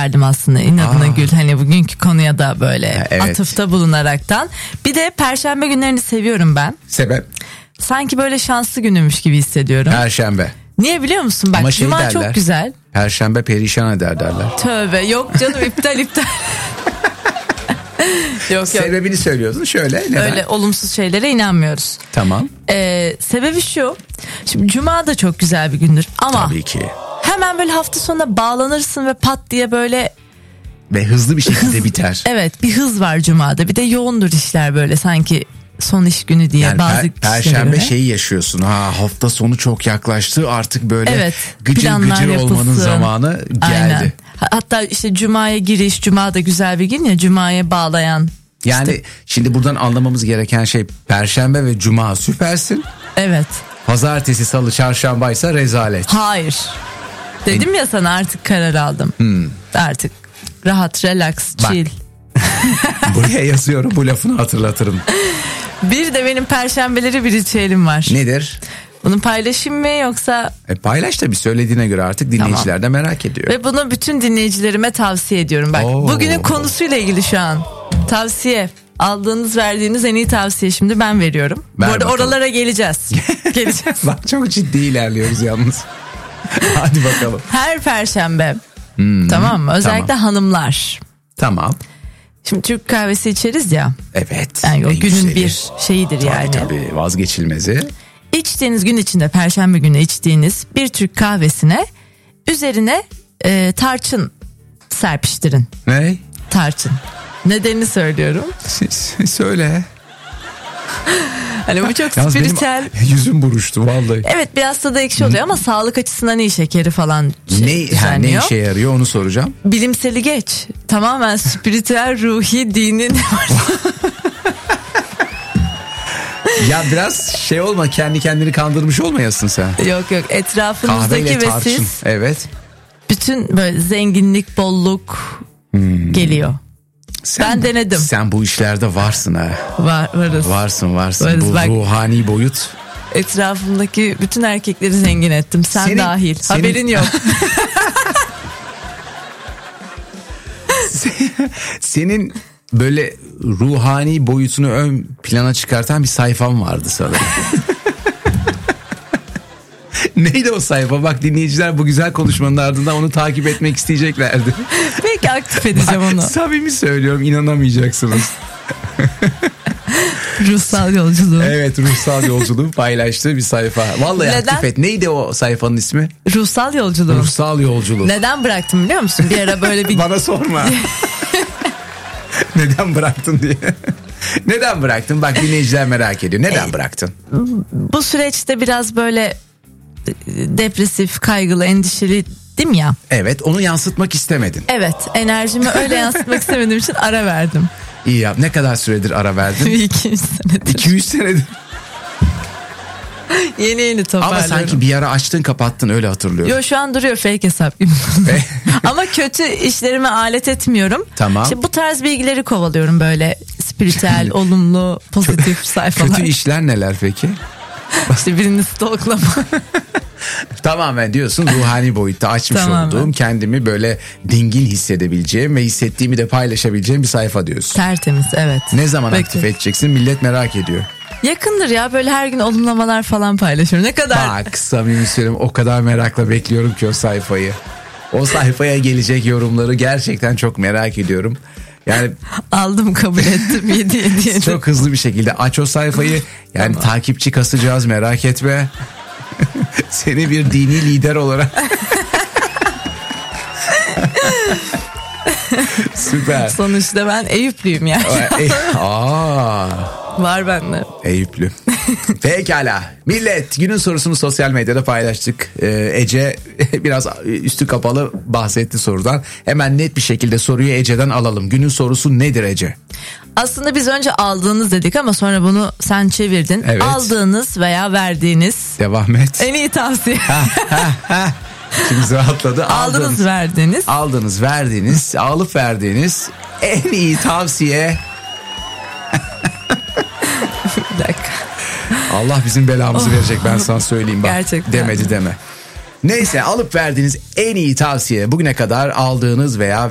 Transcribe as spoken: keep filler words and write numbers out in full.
verdim aslında inadına Aa. Gül. Hani bugünkü konuya da böyle evet. atıfta bulunaraktan. Bir de perşembe günlerini seviyorum ben. Sebep? Sanki böyle şanslı günümüş gibi hissediyorum. Perşembe. Niye biliyor musun? Bak Ama şey cuma derler, çok güzel. Perşembe perişan eder derler. Tövbe yok canım iptal iptal. yok, yok. Sebebini söylüyorsun şöyle. Neden? Öyle olumsuz şeylere inanmıyoruz. Tamam. Ee, sebebi şu. Şimdi cuma da çok güzel bir gündür ama. Tabii ki. Hemen böyle hafta sonuna bağlanırsın ve pat diye böyle. Ve hızlı bir şekilde hız, biter. Evet, bir hız var cumada. Bir de yoğundur işler böyle sanki son iş günü diye yani bazı per, Perşembe şeyi yaşıyorsun. Ha hafta sonu çok yaklaştı artık böyle evet, gıcır gıcır yapılsın. Olmanın zamanı geldi. Aynen. Hatta işte cumaya giriş, cuma da güzel bir gün ya, cumaya bağlayan. Yani işte. Şimdi buradan anlamamız gereken şey perşembe ve cuma süpersin. Evet. Pazartesi, salı, çarşambaysa rezalet. Hayır. Dedim en... ya sana artık karar aldım. Hmm. Artık rahat, relax, chill. Buraya yazıyorum, bu lafını hatırlatırım. Bir de benim perşembeleri bir ritüelim var. Nedir? Bunu paylaşayım mı yoksa? E paylaş tabii, söylediğine göre artık dinleyiciler tamam. de merak ediyor. Ve bunu bütün dinleyicilerime tavsiye ediyorum. Bak Oo. Bugünün konusuyla ilgili şu an. Tavsiye. Aldığınız verdiğiniz en iyi tavsiye şimdi ben veriyorum. Ver Bu arada bakalım. Oralara geleceğiz. geleceğiz. Bak çok ciddi ilerliyoruz yalnız. Hadi bakalım. Her perşembe. Hmm, tamam mı? Özellikle tamam. hanımlar. Tamam. Şimdi Türk kahvesi içeriz ya. Evet. Yani o günün güzeli. Bir şeyidir tabii, yani. Tabii vazgeçilmezi. İçtiğiniz gün içinde perşembe günü içtiğiniz bir Türk kahvesine üzerine e, tarçın serpiştirin. Ne? Tarçın. Nedenini söylüyorum. S- söyle. Hani bu çok spiritüel. Yüzüm buruştu vallahi. Evet biraz tadı ekşi oluyor ama sağlık açısından iyi, şekeri falan şey ne, ha, ne işe yarıyor onu soracağım. Bilimseli geç. Tamamen spiritüel, ruhi, dinin. Ya biraz şey olma, kendi kendini kandırmış olmayasın sen. Yok yok, etrafınızdaki ve siz. Evet. Bütün böyle zenginlik, bolluk hmm. geliyor. Sen, ben denedim. Sen bu işlerde varsın ha. Var, varız. Varsın varsın. Varız, bu bak, ruhani boyut. Etrafımdaki bütün erkekleri zengin ettim. Sen senin, dahil. Senin... Haberin yok. Senin böyle ruhani boyutunu ön plana çıkartan bir sayfam vardı sanırım. Neydi o sayfa? Bak dinleyiciler bu güzel konuşmanın ardından onu takip etmek isteyeceklerdi. Belki aktif edeceğim Bak, onu. Samimi söylüyorum, inanamayacaksınız. Ruhsal yolculuğu. Evet, ruhsal yolculuğu paylaştığı bir sayfa. Vallahi Neden? aktif et. Neydi o sayfanın ismi? Ruhsal yolculuğu. Ruhsal yolculuğu. Neden bıraktım biliyor musun? Bir ara böyle bir... Bana sorma. Neden bıraktın diye. Neden bıraktın? Bak dinleyiciler merak ediyor. Neden e, bıraktın? Bu süreçte biraz böyle depresif, kaygılı, endişeliydim ya. Evet, onu yansıtmak istemedin. Evet, enerjimi öyle yansıtmak istemediğim için ara verdim. İyi yap. Ne kadar süredir ara verdin? iki yüz senedir. iki yüz senedir. Yeni yeni toparlıyorum. Ama sanki bir ara açtın kapattın, öyle hatırlıyorum. Yo, şu an duruyor fake hesap gibi. Ama kötü işlerime alet etmiyorum. Tamam. İşte bu tarz bilgileri kovalıyorum, böyle spiritüel, olumlu, pozitif sayfalar. Kötü işler neler peki? İşte birini stalklama. Tamamen diyorsun ruhani boyutta açmış Tamamen. olduğum, kendimi böyle dingin hissedebileceğim ve hissettiğimi de paylaşabileceğim bir sayfa diyorsun. Tertemiz, evet. Ne zaman Bekle. aktif edeceksin? Millet merak ediyor. Yakındır ya, böyle her gün olumlamalar falan paylaşıyorum. Ne kadar? Bak samimi söyleyeyim, o kadar merakla bekliyorum ki o sayfayı. O sayfaya gelecek yorumları gerçekten çok merak ediyorum. Yani aldım, kabul ettim, yedi yedi. Çok hızlı bir şekilde aç o sayfayı. Yani tamam. Takipçi kasacağız, merak etme. Seni bir dini lider olarak. Süper. Sonuçta ben Eyüplüyüm yani. Aa. Var bende. Eyüplü. Pekala. Millet, günün sorusunu sosyal medyada paylaştık. Ee, Ece biraz üstü kapalı bahsetti sorudan. Hemen net bir şekilde soruyu Ece'den alalım. Günün sorusu nedir Ece? Aslında biz önce aldığınız dedik ama sonra bunu sen çevirdin. Evet. Aldığınız veya verdiğiniz. Devam et. En iyi tavsiye. Şimdi rahatladı. Aldınız, aldınız verdiğiniz. Aldınız verdiğiniz. Alıp verdiğiniz en iyi tavsiye. Bir dakika. Allah bizim belamızı oh. verecek, ben sana söyleyeyim bak. Gerçekten. Demedi deme. Neyse, alıp verdiğiniz en iyi tavsiye bugüne kadar aldığınız veya